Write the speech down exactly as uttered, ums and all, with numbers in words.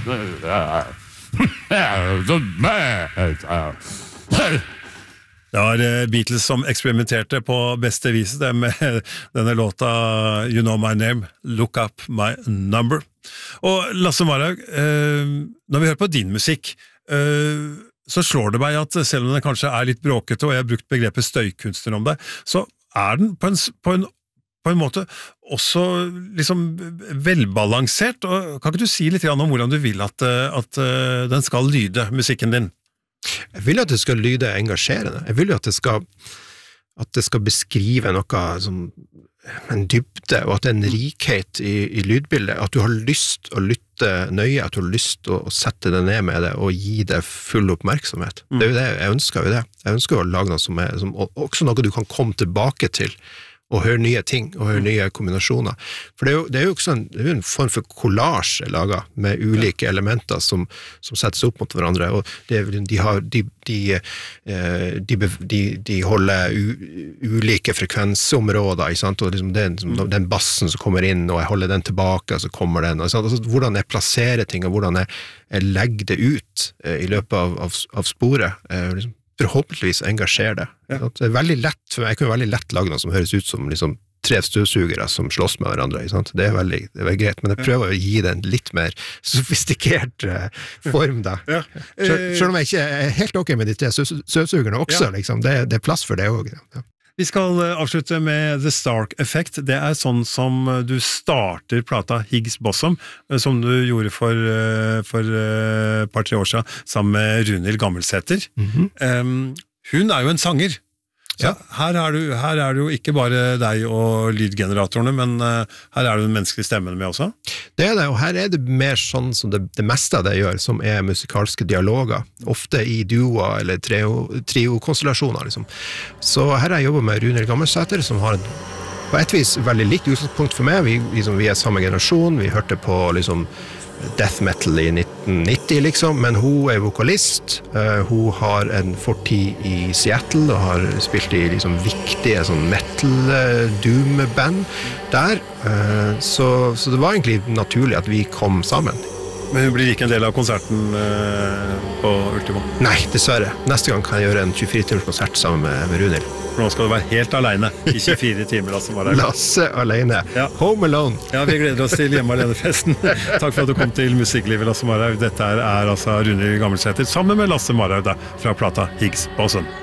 Det var Beatles som eksperimenterte på beste vis det med denne låta You Know My Name, Look Up My Number. Og Lasse Marhaug, når vi hører på din musikk, så slår det meg at selv om den kanskje er litt bråkete, og jeg har brukt begrepet støykunstner om det, så er den på en, på en, på en måte også liksom velbalansert. Og kan ikke du si litt om hvordan du vil at, at den skal lyde, musikken din? Jeg vil at det skal lyde engasjerende. Jeg vil at det skal, at det skal beskrive noe som en dybde, og at det er en rikhet i, i lydbildet, at du har lyst å lytte nøye, at du har lyst å, å sette deg ned med det og gi det full oppmerksomhet. Mm. Det er jo det, jeg ønsker jo det. Jeg ønsker å lage noe som er som, også noe du kan komme tilbake til, og høre nye ting, og høre nye kombinasjoner. For det er jo, det er jo også en, det er jo en form for collage laget, med ulike elementer som, som settes opp mot hverandre, og det, de, har, de, de, de, de, de holder u, ulike frekvensområder, ikke sant? Og liksom den, den bassen som kommer inn, og jeg holder den tilbake, så kommer den, altså, hvordan jeg plasserer ting, og hvordan jeg, jeg legger det ut i løpet av, av, av sporet, liksom, forhåpentligvis engasjerer det. Ja. Det er veldig lett, for jeg kan jo veldig lett lage noe som høres ut som liksom tre støvsugere som slåss med hverandre, ikke sant? Det er veldig, det er veldig greit, men jeg prøver å gi det en litt mer sofistikert uh, form da. Ja. Selv, selv om jeg ikke er helt ok med de tre støvsugerne også, ja. Liksom. Det, det er plass for det også. Ja. Vi skal avslutte med The Stark Effect. Det er sånn som du starter plata Higgs Bosom, som du gjorde for, for et par-tre år siden, sammen med Runhild Gammelsæter. Mm-hmm. Um, hun er jo en sanger. Så ja. her, er du, her er det jo ikke bare deg og lydgeneratorene, men uh, her er det den menneskelige stemmen med også. Det er det, og her er det mer sånn som det, det meste av det gjør, som er musikalske dialoger, ofte i duoer eller trio-konstellasjoner. Liksom. Så her har jeg jobbet med Runhild Gammelsæter, som har et, på et vis veldig litt utgangspunkt for meg. Vi, liksom, vi er samme generasjon, vi hørte på liksom, death metal i nitten nitti liksom, men hun er vokalist, uh, hun har en fortid i Seattle og har spilt i liksom viktige sånn metal uh, doom-band der, uh, så, så det var egentlig naturlig at vi kom sammen. Men hun blir ikke en del av konserten uh, på Ultimo? Nei, dessverre. Neste gang kan jeg gjøre en tjuefire timers konsert sammen med, med Runhild. For nå skal du være helt alene i tjuefire timer, Lasse Marhaug. Lasse alene. Ja. Home alone. Ja, vi gleder oss til hjemme alene-festen. Takk for at du kom til Musikklivet, Lasse Marhaug. Dette er, er altså Runhild Gammelsæter sammen med Lasse Marhaug fra plata Higgs Bosom.